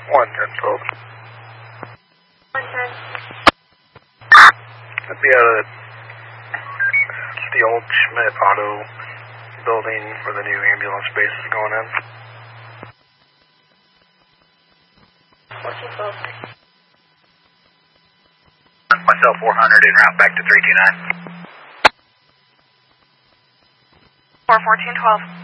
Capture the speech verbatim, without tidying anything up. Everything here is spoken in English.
one ten twelve. one ten. That'd be out of the old Schmidt Auto building where the new ambulance base is going in. fourteen twelve. Myself four hundred en route back to three two nine. four fourteen twelve.